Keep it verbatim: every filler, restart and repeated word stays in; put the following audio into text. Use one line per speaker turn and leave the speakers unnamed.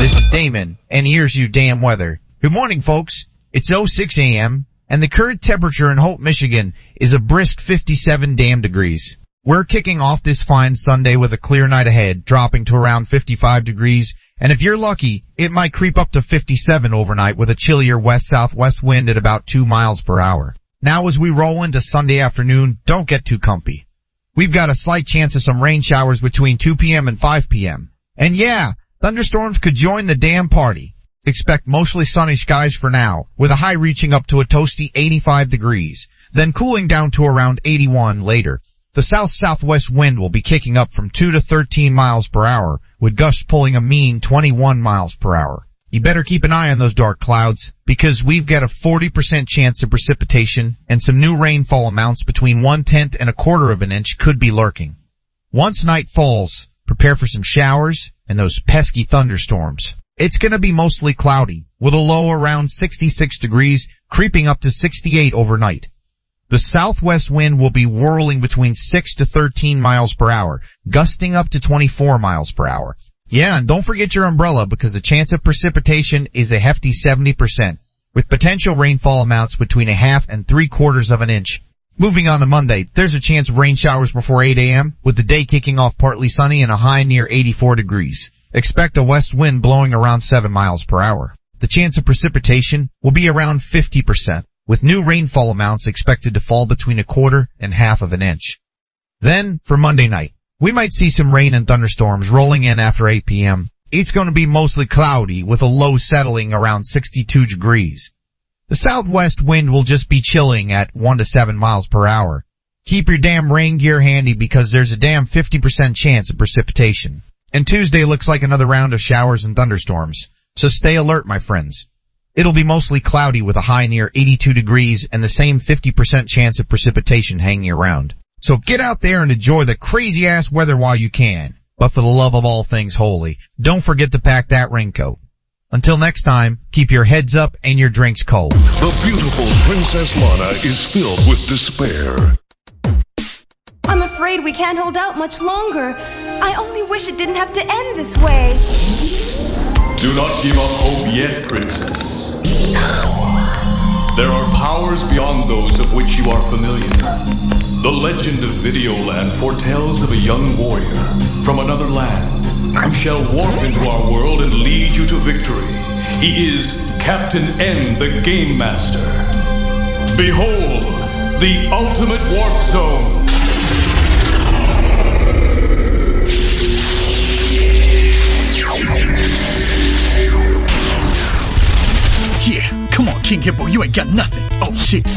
This is Damon, and here's your damn weather. Good morning, folks. It's oh six a.m., and the current temperature in Holt, Michigan is a brisk fifty-seven damn degrees. We're kicking off this fine Sunday with a clear night ahead, dropping to around fifty-five degrees, and if you're lucky, it might creep up to fifty-seven overnight with a chillier west-southwest wind at about two miles per hour. Now as we roll into Sunday afternoon, don't get too comfy. We've got a slight chance of some rain showers between two p.m. and five p.m. And yeah, thunderstorms could join the damn party. Expect mostly sunny skies for now, with a high reaching up to a toasty eighty-five degrees, then cooling down to around eighty-one later. The south-southwest wind will be kicking up from two to thirteen miles per hour, with gusts pulling a mean twenty-one miles per hour. You better keep an eye on those dark clouds, because we've got a forty percent chance of precipitation, and some new rainfall amounts between one-tenth and a quarter of an inch could be lurking. Once night falls, prepare for some showers and those pesky thunderstorms. It's gonna be mostly cloudy, with a low around sixty-six degrees, creeping up to sixty-eight overnight. The southwest wind will be whirling between six to thirteen miles per hour, gusting up to twenty-four miles per hour. Yeah, and don't forget your umbrella, because the chance of precipitation is a hefty seventy percent, with potential rainfall amounts between a half and three quarters of an inch. Moving on to Monday, there's a chance of rain showers before eight a.m., with the day kicking off partly sunny and a high near eighty-four degrees. Expect a west wind blowing around seven miles per hour. The chance of precipitation will be around fifty percent, with new rainfall amounts expected to fall between a quarter and half of an inch. Then, for Monday night, we might see some rain and thunderstorms rolling in after eight p.m. It's going to be mostly cloudy, with a low settling around sixty-two degrees. The southwest wind will just be chilling at one to seven miles per hour. Keep your damn rain gear handy, because there's a damn fifty percent chance of precipitation. And Tuesday looks like another round of showers and thunderstorms, so stay alert, my friends. It'll be mostly cloudy with a high near eighty-two degrees and the same fifty percent chance of precipitation hanging around. So get out there and enjoy the crazy ass weather while you can. But for the love of all things holy, don't forget to pack that raincoat. Until next time, keep your heads up and your drinks cold.
The beautiful Princess Lana is filled with despair.
I'm afraid we can't hold out much longer. I only wish it didn't have to end this way.
Do not give up hope yet, Princess. There are powers beyond those of which you are familiar. The legend of Videoland foretells of a young warrior from another land who shall warp into our world and lead you to victory. He is Captain N, the Game Master. Behold, the ultimate warp zone.
Yeah, come on, King Hippo, you ain't got nothing. Oh, shit.